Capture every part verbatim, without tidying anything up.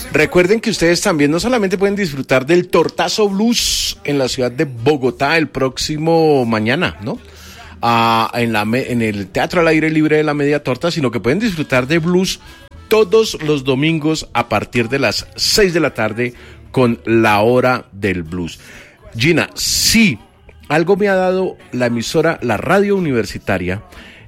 Recuerden que ustedes también no solamente pueden disfrutar del Tortazo Blues en la ciudad de Bogotá el próximo mañana, ¿no? Ah, en, la, en el Teatro al Aire Libre de la Media Torta, sino que pueden disfrutar de blues todos los domingos a partir de las seis de la tarde con la hora del blues. Gina, sí, algo me ha dado la emisora, la radio universitaria,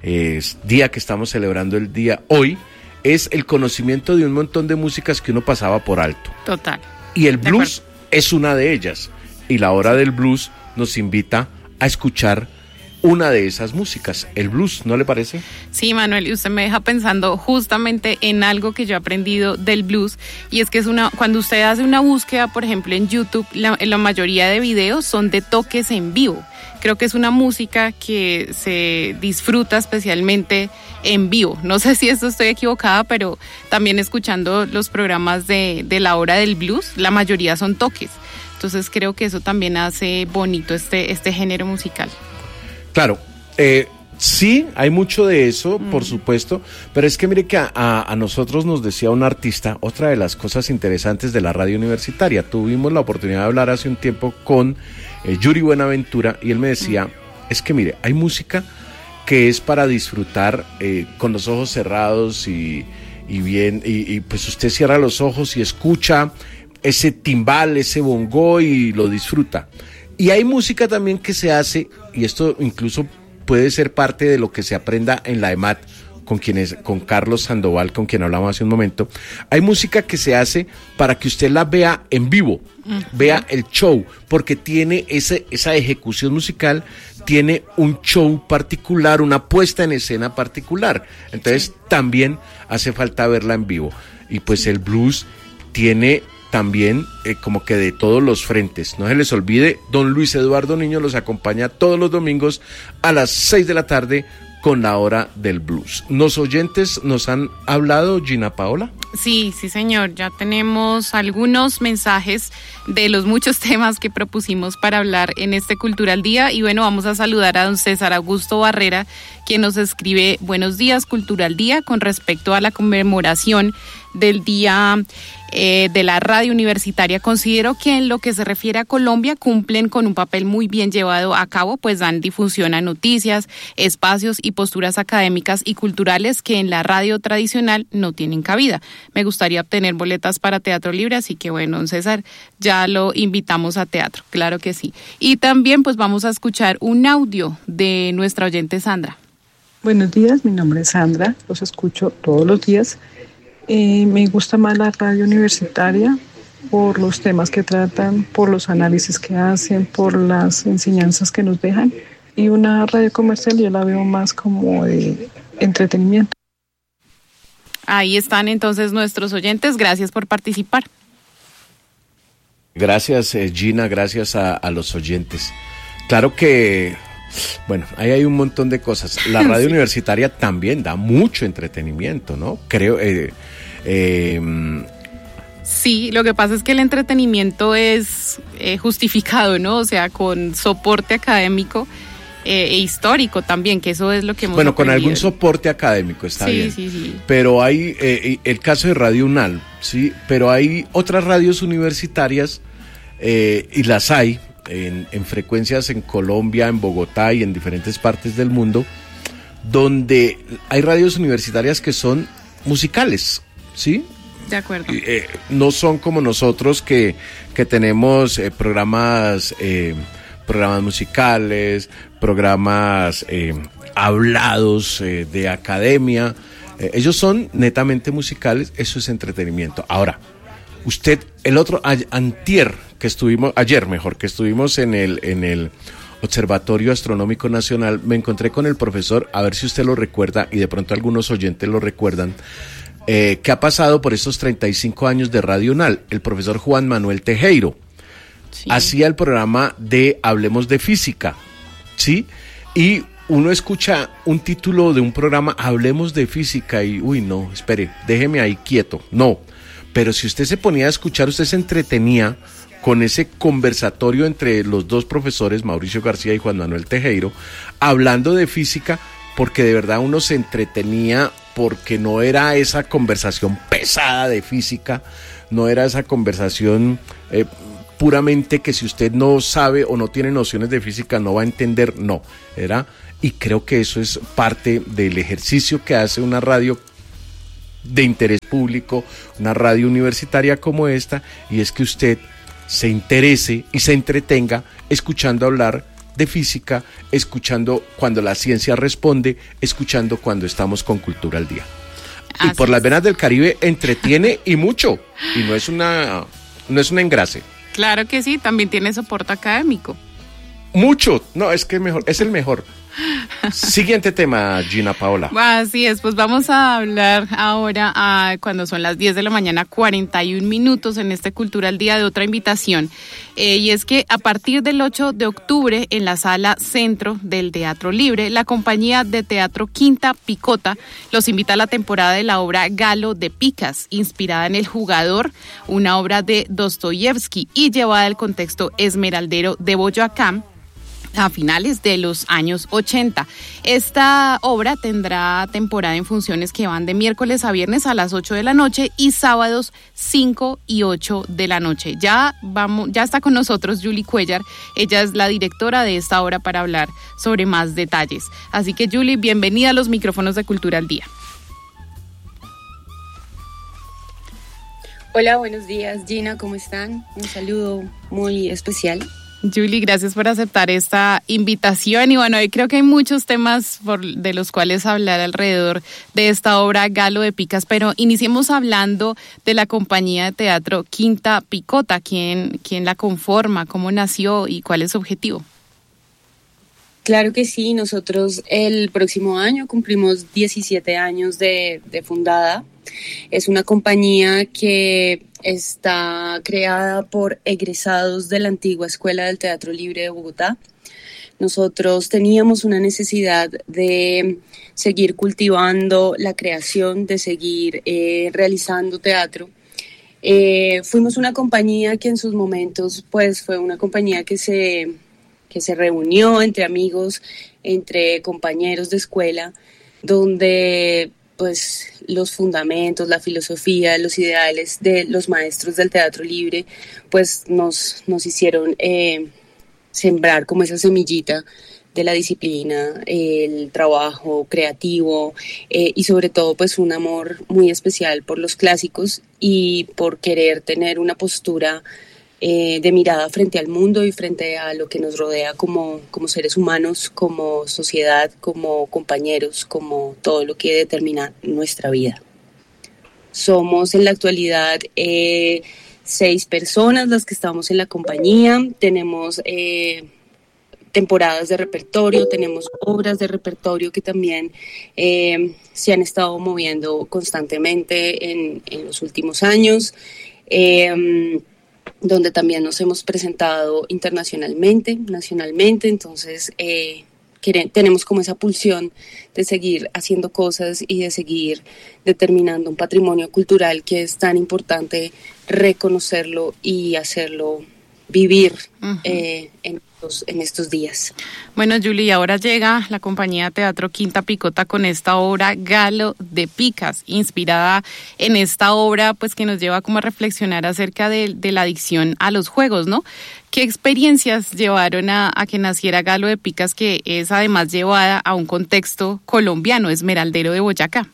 es día que estamos celebrando el día hoy, es el conocimiento de un montón de músicas que uno pasaba por alto. Total. Y el blues es una de ellas. Y la hora del blues nos invita a escuchar una de esas músicas, el blues, ¿no le parece? Sí, Manuel, y usted me deja pensando justamente en algo que yo he aprendido del blues, y es que es una, cuando usted hace una búsqueda, por ejemplo, en YouTube, la, la mayoría de videos son de toques en vivo. Creo que es una música que se disfruta especialmente en vivo. No sé si esto estoy equivocada, pero también escuchando los programas de, de la hora del blues, la mayoría son toques. Entonces creo que eso también hace bonito este, este género musical. Claro, eh, sí, hay mucho de eso, mm. por supuesto, pero es que mire que a, a, a nosotros nos decía un artista, otra de las cosas interesantes de la radio universitaria. Tuvimos la oportunidad de hablar hace un tiempo con eh, Yuri Buenaventura y él me decía, mm. es que mire, hay música que es para disfrutar eh, con los ojos cerrados y, y bien, y, y pues usted cierra los ojos y escucha ese timbal, ese bongo y lo disfruta. Y hay música también que se hace, y esto incluso puede ser parte de lo que se aprenda en la E M A T, con, quienes, con Carlos Sandoval, con quien hablamos hace un momento. Hay música que se hace para que usted la vea en vivo, uh-huh. vea el show, porque tiene ese, esa ejecución musical, tiene un show particular, una puesta en escena particular. Entonces sí. también hace falta verla en vivo. Y pues el blues tiene también eh, como que de todos los frentes. No se les olvide, don Luis Eduardo Niño los acompaña todos los domingos a las seis de la tarde con la hora del blues. ¿Los oyentes nos han hablado, Gina Paola? Sí, sí señor, ya tenemos algunos mensajes de los muchos temas que propusimos para hablar en este Cultura al Día, y bueno, vamos a saludar a don César Augusto Barrera, quien nos escribe: buenos días, Cultura al Día, con respecto a la conmemoración del Día eh, de la Radio Universitaria. Considero que en lo que se refiere a Colombia cumplen con un papel muy bien llevado a cabo, pues dan difusión a noticias, espacios y posturas académicas y culturales que en la radio tradicional no tienen cabida. Me gustaría obtener boletas para Teatro Libre, así que bueno, don César, ya lo invitamos a teatro, claro que sí. Y también pues vamos a escuchar un audio de nuestra oyente Sandra. Buenos días, mi nombre es Sandra, los escucho todos los días. Eh, me gusta más la radio universitaria por los temas que tratan, por los análisis que hacen, por las enseñanzas que nos dejan. Y una radio comercial yo la veo más como de entretenimiento. Ahí están entonces nuestros oyentes, gracias por participar. Gracias eh, Gina, gracias a, a los oyentes. Claro que, bueno, ahí hay un montón de cosas. La radio sí. universitaria también da mucho entretenimiento, ¿no? Creo... Eh, eh, Sí, lo que pasa es que el entretenimiento es eh, justificado, ¿no? O sea, con soporte académico eh, e histórico también, que eso es lo que hemos Bueno, aprendido. Con algún soporte académico, está sí, bien. Sí, sí, Pero hay eh, el caso de Radio UNAL, ¿sí? Pero hay otras radios universitarias, eh, y las hay en, en frecuencias en Colombia, en Bogotá y en diferentes partes del mundo, donde hay radios universitarias que son musicales, ¿sí? De acuerdo. Eh, no son como nosotros que, que tenemos eh, programas eh, programas musicales, programas eh, hablados eh, de academia. Eh, ellos son netamente musicales, eso es entretenimiento. Ahora, usted, el otro, a, antier, que estuvimos, ayer mejor, que estuvimos en el, en el Observatorio Astronómico Nacional, me encontré con el profesor, a ver si usted lo recuerda, y de pronto algunos oyentes lo recuerdan, Eh, que ha pasado por estos treinta y cinco años de Radio UNAL, el profesor Juan Manuel Tejero. Sí. Hacía el programa de Hablemos de Física, ¿sí? Y uno escucha un título de un programa, Hablemos de Física, y uy, no, espere, déjeme ahí quieto, no. Pero si usted se ponía a escuchar, usted se entretenía con ese conversatorio entre los dos profesores, Mauricio García y Juan Manuel Tejero, hablando de física, porque de verdad uno se entretenía porque no era esa conversación pesada de física, no era esa conversación eh, puramente que si usted no sabe o no tiene nociones de física no va a entender, no, era, y creo que eso es parte del ejercicio que hace una radio de interés público, una radio universitaria como esta, y es que usted se interese y se entretenga escuchando hablar de física, escuchando cuando la ciencia responde, escuchando cuando estamos con Cultura al Día. Así y por es. Las venas del Caribe entretiene y mucho, y no es una, no es un engrase. Claro que sí, también tiene soporte académico. Mucho, no, es que mejor, es el mejor. Siguiente tema, Gina Paola. Así es, pues vamos a hablar ahora, a, cuando son las diez de la mañana, cuarenta y un minutos en este Cultura al Día, de otra invitación. Eh, y es que a partir del ocho de octubre, en la sala centro del Teatro Libre, la compañía de teatro Quinta Picota los invita a la temporada de la obra Galo de Picas, inspirada en El Jugador, una obra de Dostoyevsky y llevada al contexto esmeraldero de Boyacá, a finales de los años ochenta. Esta obra tendrá temporada en funciones que van de miércoles a viernes a las ocho de la noche y sábados cinco y ocho de la noche. Ya vamos, ya está con nosotros Julie Cuellar, ella es la directora de esta obra para hablar sobre más detalles. Así que Julie, bienvenida a los micrófonos de Cultura al Día. Hola, buenos días Gina, ¿cómo están? Un saludo muy especial. Julie, gracias por aceptar esta invitación y bueno, hoy creo que hay muchos temas por, de los cuales hablar alrededor de esta obra Galo de Picas, pero iniciemos hablando de la compañía de teatro Quinta Picota, quién, quién la conforma, cómo nació y cuál es su objetivo. Claro que sí, nosotros el próximo año cumplimos diecisiete años de, de fundada. Es una compañía que está creada por egresados de la antigua Escuela del Teatro Libre de Bogotá. Nosotros teníamos una necesidad de seguir cultivando la creación, de seguir eh, realizando teatro. Eh, fuimos una compañía que en sus momentos pues fue una compañía que se, que se reunió entre amigos, entre compañeros de escuela, donde pues los fundamentos, la filosofía, los ideales de los maestros del teatro libre, pues nos, nos hicieron eh, sembrar como esa semillita de la disciplina, el trabajo creativo eh, y sobre todo pues un amor muy especial por los clásicos y por querer tener una postura Eh, de mirada frente al mundo y frente a lo que nos rodea como, como seres humanos, como sociedad, como compañeros, como todo lo que determina nuestra vida. Somos en la actualidad eh, seis personas las que estamos en la compañía, tenemos eh, temporadas de repertorio, tenemos obras de repertorio que también eh, se han estado moviendo constantemente en, en los últimos años. Eh, donde también nos hemos presentado internacionalmente, nacionalmente, entonces eh, queremos, tenemos como esa pulsión de seguir haciendo cosas y de seguir determinando un patrimonio cultural que es tan importante reconocerlo y hacerlo vivir uh-huh. eh, en, estos, en estos días. Bueno, Julie, ahora llega la compañía de teatro Quinta Picota con esta obra Galo de Picas, inspirada en esta obra pues que nos lleva como a reflexionar acerca de, de la adicción a los juegos, ¿no? ¿Qué experiencias llevaron a, a que naciera Galo de Picas, que es además llevada a un contexto colombiano, esmeraldero de Boyacá?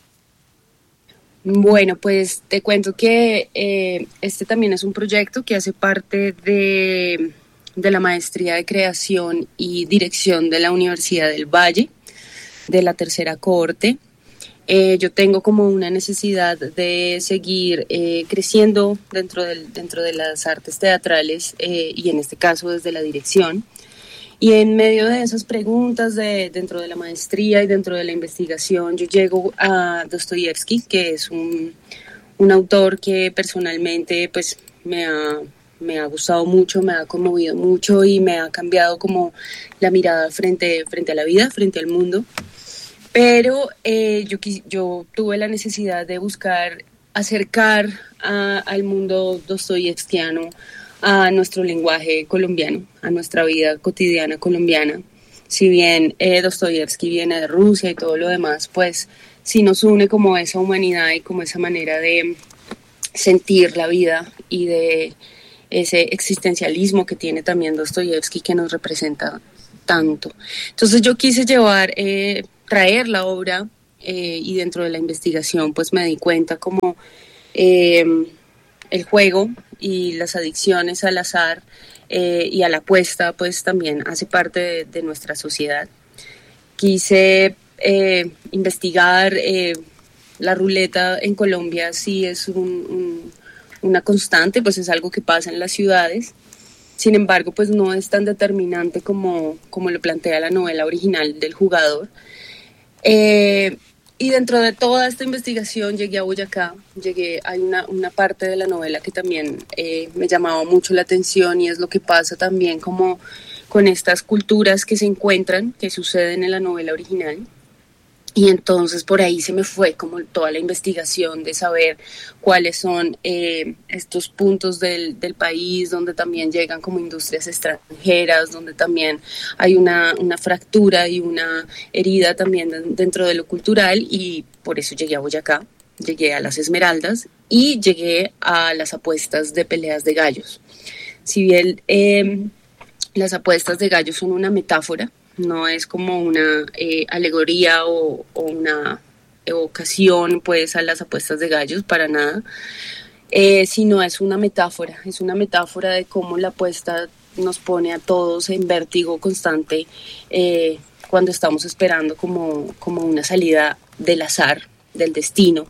Bueno, pues te cuento que eh, este también es un proyecto que hace parte de, de la Maestría de Creación y Dirección de la Universidad del Valle, de la tercera cohorte. Eh, yo tengo como una necesidad de seguir eh, creciendo dentro, del, dentro de las artes teatrales eh, y en este caso desde la dirección. Y en medio de esas preguntas de, dentro de la maestría y dentro de la investigación, yo llego a Dostoyevsky, que es un, un autor que personalmente pues, me, ha, me ha gustado mucho, me ha conmovido mucho y me ha cambiado como la mirada frente, frente a la vida, frente al mundo. Pero eh, yo, yo tuve la necesidad de buscar acercar a, al mundo dostoyevskiano a nuestro lenguaje colombiano, a nuestra vida cotidiana colombiana. Si bien eh, Dostoyevsky viene de Rusia y todo lo demás, pues sí nos une como esa humanidad y como esa manera de sentir la vida y de ese existencialismo que tiene también Dostoyevsky, que nos representa tanto. Entonces yo quise llevar, eh, traer la obra eh, y dentro de la investigación pues me di cuenta como eh, el juego y las adicciones al azar eh, y a la apuesta pues también hace parte de, de nuestra sociedad. Quise eh, investigar eh, la ruleta en Colombia, sí es un, un, una constante, pues es algo que pasa en las ciudades. Sin embargo, pues no es tan determinante como, como lo plantea la novela original del jugador. Eh, y dentro de toda esta investigación llegué a Boyacá, llegué, hay una, una parte de la novela que también eh, me llamaba mucho la atención y es lo que pasa también como con estas culturas que se encuentran, que suceden en la novela original. Y entonces por ahí se me fue como toda la investigación de saber cuáles son eh, estos puntos del, del país donde también llegan como industrias extranjeras, donde también hay una, una fractura y una herida también dentro de lo cultural, y por eso llegué a Boyacá, llegué a las Esmeraldas y llegué a las apuestas de peleas de gallos. Si bien eh, las apuestas de gallos son una metáfora, no es como una eh, alegoría o, o una evocación pues a las apuestas de gallos, para nada, eh, sino es una metáfora, es una metáfora de cómo la apuesta nos pone a todos en vértigo constante eh, cuando estamos esperando como, como una salida del azar, del destino,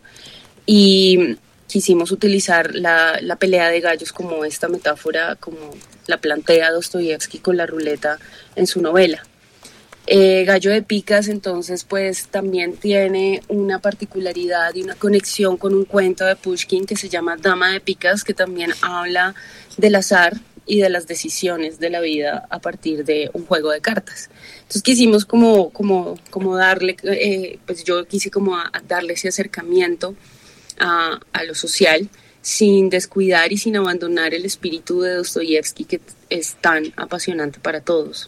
y quisimos utilizar la, la pelea de gallos como esta metáfora, como la plantea Dostoyevsky con la ruleta en su novela. Eh, Gallo de Picas entonces pues también tiene una particularidad y una conexión con un cuento de Pushkin que se llama Dama de Picas, que también habla del azar y de las decisiones de la vida a partir de un juego de cartas. Entonces quisimos como, como, como darle, eh, pues yo quise como a, a darle ese acercamiento a, a lo social, sin descuidar y sin abandonar el espíritu de Dostoyevsky, que es tan apasionante para todos.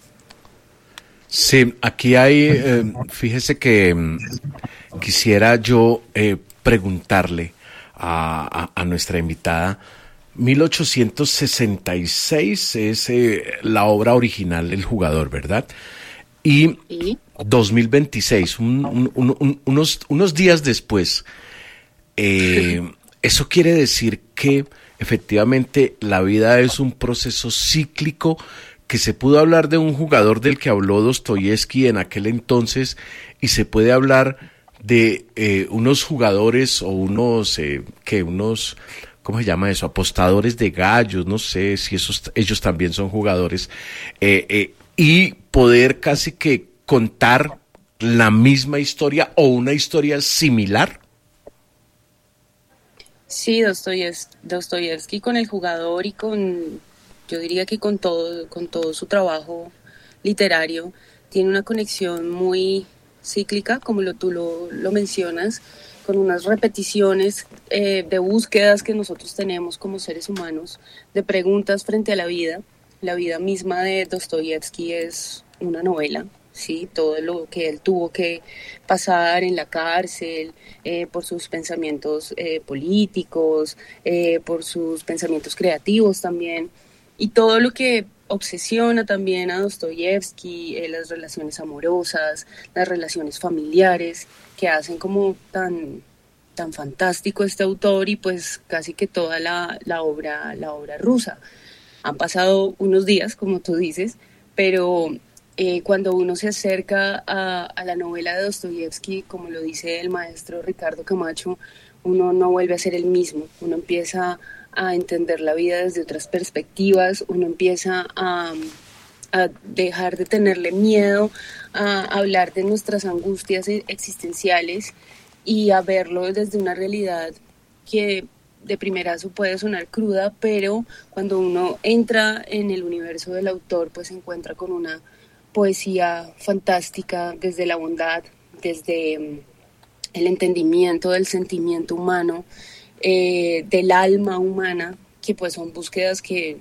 Sí, aquí hay, eh, fíjese que um, quisiera yo eh, preguntarle a, a, a nuestra invitada, mil ochocientos sesenta y seis es eh, la obra original El Jugador, ¿verdad? Y ¿Sí? dos mil veintiséis, un, un, un, un, unos, unos días después, eh, eso quiere decir que efectivamente la vida es un proceso cíclico, que se pudo hablar de un jugador del que habló Dostoyevsky en aquel entonces y se puede hablar de eh, unos jugadores o unos, eh, que unos, ¿cómo se llama eso? Apostadores de gallos, no sé si esos, ellos también son jugadores, eh, eh, y poder casi que contar la misma historia o una historia similar. Sí, Dostoyevsky, Dostoyevsky con El Jugador y con... yo diría que con todo, con todo su trabajo literario tiene una conexión muy cíclica, como lo, tú lo, lo mencionas, con unas repeticiones eh, de búsquedas que nosotros tenemos como seres humanos, de preguntas frente a la vida. La vida misma de Dostoyevsky es una novela, ¿sí? Todo lo que él tuvo que pasar en la cárcel, eh, por sus pensamientos eh, políticos, eh, por sus pensamientos creativos también. Y todo lo que obsesiona también a Dostoyevsky, eh, las relaciones amorosas, las relaciones familiares, que hacen como tan, tan fantástico este autor y pues casi que toda la, la, obra, la obra rusa. Han pasado unos días, como tú dices, pero eh, cuando uno se acerca a, a la novela de Dostoyevsky, como lo dice el maestro Ricardo Camacho, uno no vuelve a ser el mismo, uno empieza a entender la vida desde otras perspectivas, uno empieza a, a dejar de tenerle miedo a hablar de nuestras angustias existenciales y a verlo desde una realidad que de primerazo puede sonar cruda, pero cuando uno entra en el universo del autor, pues se encuentra con una poesía fantástica desde la bondad, desde el entendimiento del sentimiento humano, Eh, del alma humana, que pues son búsquedas que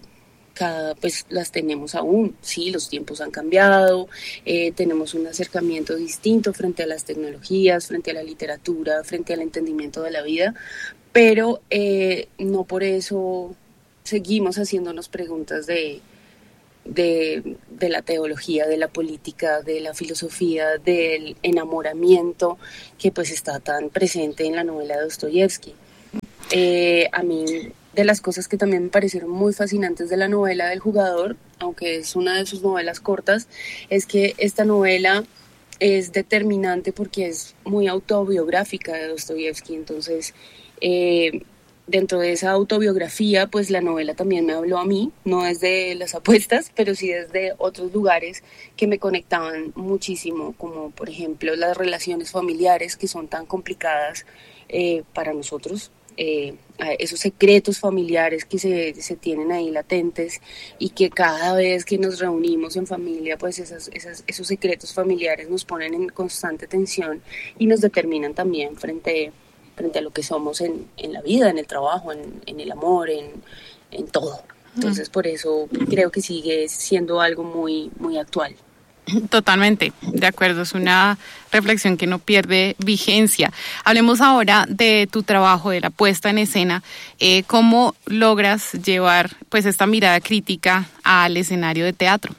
cada, pues las tenemos aún. Sí, los tiempos han cambiado, eh, tenemos un acercamiento distinto frente a las tecnologías, frente a la literatura, frente al entendimiento de la vida, pero eh, no por eso seguimos haciéndonos preguntas de, de, de la teología, de la política, de la filosofía, del enamoramiento que pues está tan presente en la novela de Dostoyevsky. Eh, a mí, de las cosas que también me parecieron muy fascinantes de la novela del jugador, aunque es una de sus novelas cortas, es que esta novela es determinante porque es muy autobiográfica de Dostoyevsky. Entonces, eh, dentro de esa autobiografía, pues la novela también me habló a mí, no desde las apuestas, pero sí desde otros lugares que me conectaban muchísimo, como por ejemplo las relaciones familiares que son tan complicadas eh, para nosotros. Eh, esos secretos familiares que se, se tienen ahí latentes y que cada vez que nos reunimos en familia, pues esas, esas, esos secretos familiares nos ponen en constante tensión y nos determinan también frente, frente a lo que somos en, en la vida, en el trabajo, en, en el amor, en, en todo. Entonces por eso creo que sigue siendo algo muy, muy actual. Totalmente, de acuerdo, es una reflexión que no pierde vigencia. Hablemos ahora de tu trabajo, de la puesta en escena. Eh, ¿Cómo logras llevar pues esta mirada crítica al escenario de teatro?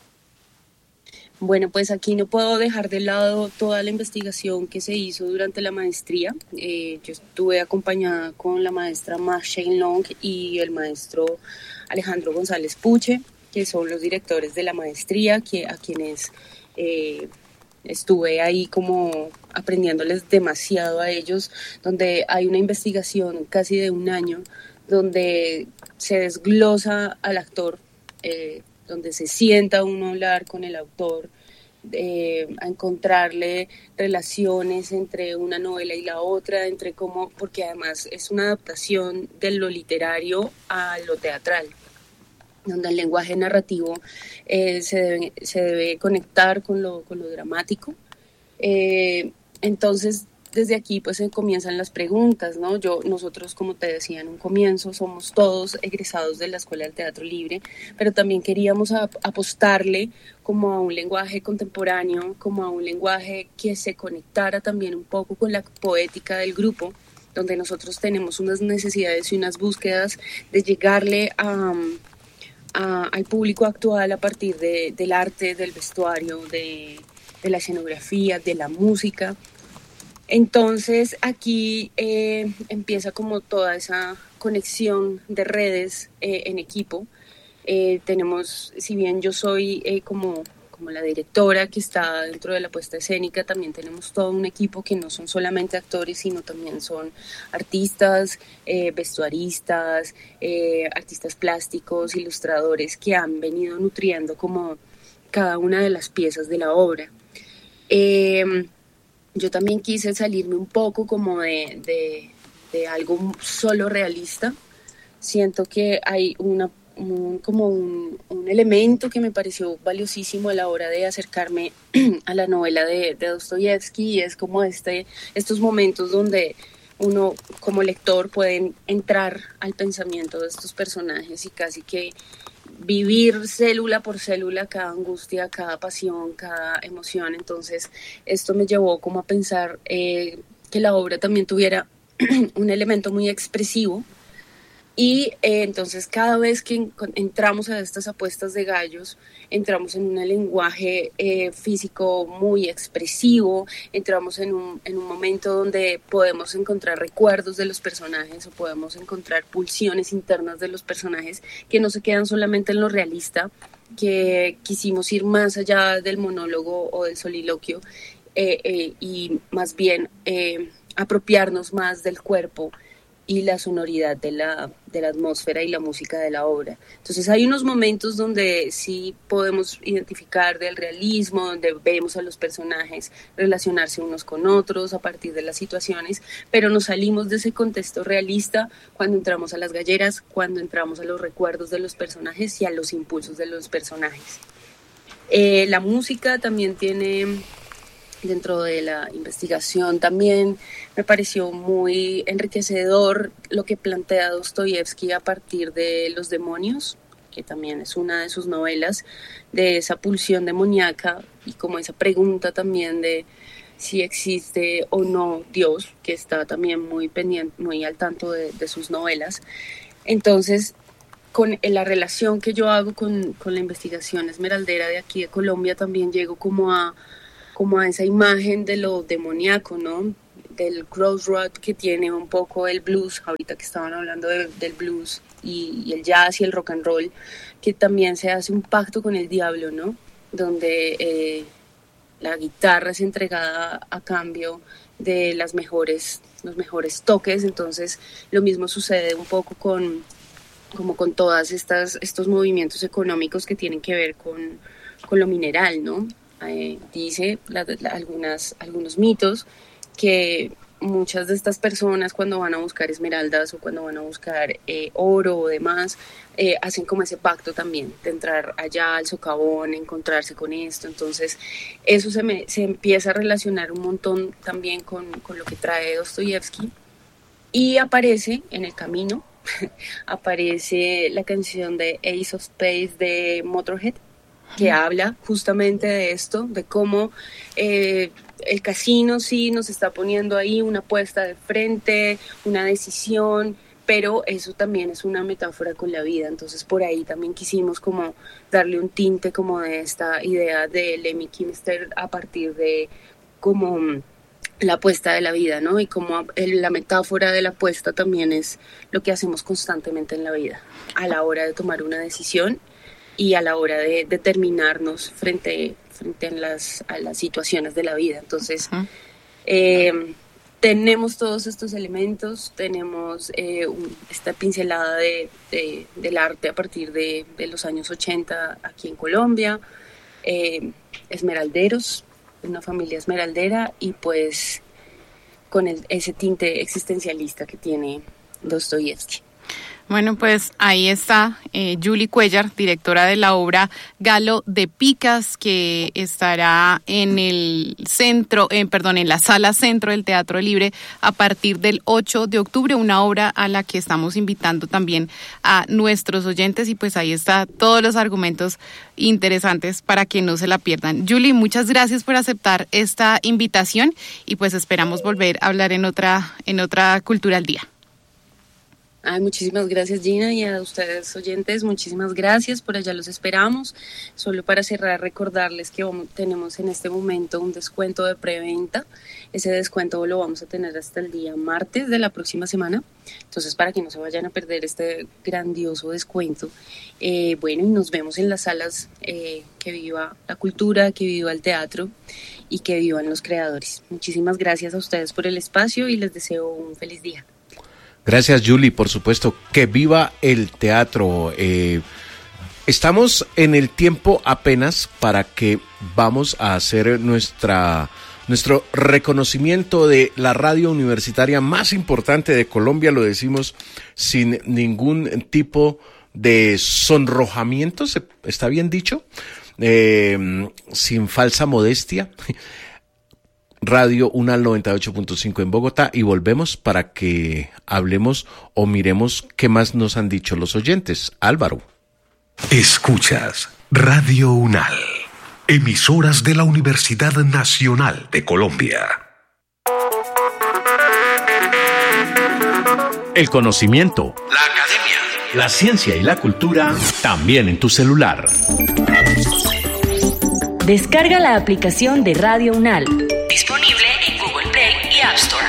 Bueno, pues aquí no puedo dejar de lado toda la investigación que se hizo durante la maestría. Eh, yo estuve acompañada con la maestra Ma Shenlong y el maestro Alejandro González Puche, que son los directores de la maestría, que, a quienes eh, estuve ahí como aprendiéndoles demasiado a ellos, donde hay una investigación casi de un año, donde se desglosa al actor, eh, donde se sienta uno a hablar con el autor, eh, a encontrarle relaciones entre una novela y la otra, entre cómo, porque además es una adaptación de lo literario a lo teatral, donde el lenguaje narrativo eh, se, debe, se debe conectar con lo, con lo dramático. Eh, entonces, desde aquí pues se comienzan las preguntas, ¿no? Yo, nosotros, como te decía en un comienzo, somos todos egresados de la Escuela del Teatro Libre, pero también queríamos a, apostarle como a un lenguaje contemporáneo, como a un lenguaje que se conectara también un poco con la poética del grupo, donde nosotros tenemos unas necesidades y unas búsquedas de llegarle a... A, al público actual a partir de, del arte, del vestuario, de, de la escenografía, de la música. Entonces aquí eh, empieza como toda esa conexión de redes eh, en equipo. Eh, tenemos, si bien yo soy eh, como, como la directora que está dentro de la puesta escénica, también tenemos todo un equipo que no son solamente actores, sino también son artistas, eh, vestuaristas, eh, artistas plásticos, ilustradores que han venido nutriendo como cada una de las piezas de la obra. Eh, yo también quise salirme un poco como de, de, de algo solo realista. Siento que hay una Un, como un, un elemento que me pareció valiosísimo a la hora de acercarme a la novela de, de Dostoyevsky, y es como este, estos momentos donde uno como lector puede entrar al pensamiento de estos personajes y casi que vivir célula por célula cada angustia, cada pasión, cada emoción. Entonces esto me llevó como a pensar eh, que la obra también tuviera un elemento muy expresivo. Y eh, entonces cada vez que en, entramos a estas apuestas de gallos, entramos en un lenguaje eh, físico muy expresivo, entramos en un, en un momento donde podemos encontrar recuerdos de los personajes o podemos encontrar pulsiones internas de los personajes que no se quedan solamente en lo realista, que quisimos ir más allá del monólogo o del soliloquio eh, eh, y más bien eh, apropiarnos más del cuerpo y la sonoridad de la, de la atmósfera y la música de la obra. Entonces hay unos momentos donde sí podemos identificar del realismo, donde vemos a los personajes relacionarse unos con otros a partir de las situaciones, pero nos salimos de ese contexto realista cuando entramos a las galleras, cuando entramos a los recuerdos de los personajes y a los impulsos de los personajes. Eh, la música también tiene... Dentro de la investigación también me pareció muy enriquecedor lo que plantea Dostoyevsky a partir de los demonios, que también es una de sus novelas, de esa pulsión demoníaca y como esa pregunta también de si existe o no Dios, que está también muy pendiente, muy al tanto de, de sus novelas. Entonces, con la relación que yo hago con, con la investigación esmeraldera de aquí de Colombia, también llego como a, como a esa imagen de lo demoníaco, ¿no? Del crossroad que tiene un poco el blues, ahorita que estaban hablando de, del blues y, y el jazz y el rock and roll, que también se hace un pacto con el diablo, ¿no? Donde eh, la guitarra es entregada a cambio de las mejores, los mejores toques. Entonces lo mismo sucede un poco con, como con todas estas, estos movimientos económicos que tienen que ver con, con lo mineral, ¿no? Eh, dice la, la, algunas, algunos mitos que muchas de estas personas cuando van a buscar esmeraldas o cuando van a buscar eh, oro o demás, eh, hacen como ese pacto también de entrar allá al socavón, encontrarse con esto. Entonces eso se, me, se empieza a relacionar un montón también con, con lo que trae Dostoyevsky, y aparece en el camino, aparece la canción de Ace of Spades de Motorhead, que habla justamente de esto, de cómo eh, el casino sí nos está poniendo ahí una apuesta de frente, una decisión, pero eso también es una metáfora con la vida. Entonces por ahí también quisimos como darle un tinte como de esta idea de Lemmy Kilmister a partir de como la apuesta de la vida, ¿no? Y como el, la metáfora de la apuesta también es lo que hacemos constantemente en la vida, a la hora de tomar una decisión y a la hora de determinarnos frente, frente a, las, a las situaciones de la vida. Entonces, uh-huh. eh, tenemos todos estos elementos, tenemos eh, un, esta pincelada de, de, del arte a partir de, de los años ochenta aquí en Colombia, eh, esmeralderos, una familia esmeraldera, y pues con el, ese tinte existencialista que tiene Dostoyevsky. Bueno, pues ahí está eh, Julie Cuellar, directora de la obra Galo de Picas, que estará en el centro, eh, perdón, en la sala centro del Teatro Libre a partir del ocho de octubre, una obra a la que estamos invitando también a nuestros oyentes, y pues ahí está todos los argumentos interesantes para que no se la pierdan. Julie, muchas gracias por aceptar esta invitación y pues esperamos volver a hablar en otra, en otra Cultura al Día. Ay, muchísimas gracias, Gina, y a ustedes oyentes, muchísimas gracias, por allá los esperamos. Solo para cerrar, recordarles que vamos, tenemos en este momento un descuento de preventa. Ese descuento lo vamos a tener hasta el día martes de la próxima semana, entonces para que no se vayan a perder este grandioso descuento. Eh, bueno, y nos vemos en las salas. Eh, que viva la cultura, que viva el teatro y que vivan los creadores. Muchísimas gracias a ustedes por el espacio y les deseo un feliz día. Gracias, Julie, por supuesto. Que viva el teatro. Eh, estamos en el tiempo apenas para que vamos a hacer nuestra, nuestro reconocimiento de la radio universitaria más importante de Colombia. Lo decimos sin ningún tipo de sonrojamiento, ¿está bien dicho? Eh, sin falsa modestia. Radio UNAL noventa y ocho punto cinco en Bogotá, y volvemos para que hablemos o miremos qué más nos han dicho los oyentes. Álvaro. Escuchas Radio UNAL, emisoras de la Universidad Nacional de Colombia. El conocimiento, la academia, la ciencia y la cultura, también en tu celular. Descarga la aplicación de Radio UNAL. Disponible en Google Play y App Store.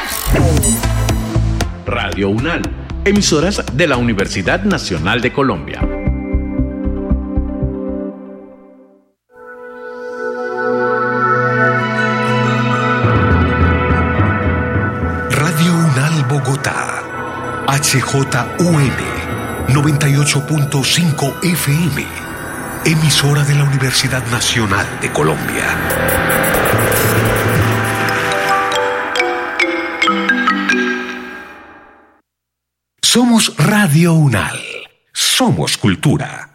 Radio UNAL, emisoras de la Universidad Nacional de Colombia. Radio UNAL Bogotá, H J U N noventa y ocho punto cinco F M, emisora de la Universidad Nacional de Colombia. Somos Radio UNAL. Somos cultura.